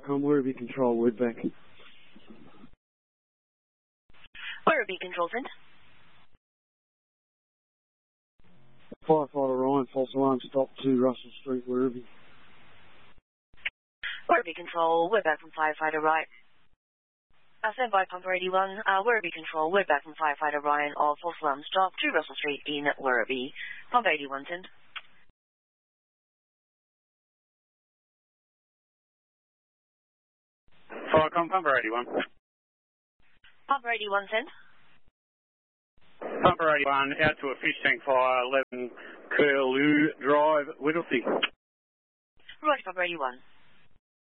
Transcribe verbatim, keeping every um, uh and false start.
Firecom, Werribee Control, word back. Werribee Control, send. Firefighter Ryan, false alarm stop to Russell Street, Werribee. Werribee Control, we're back from Firefighter Ryan. Uh, stand by Pumper eighty-one, uh, Werribee Control, we're back from Firefighter Ryan of false alarm stop to Russell Street in Werribee. Pumper eighty-one, send. Firecom, Pumper eighty-one. Pumper eighty-one, send. Pumper eighty-one, out to a fish tank fire, eleven Curlew Drive, Whittlesea. Right, Pumper eighty-one.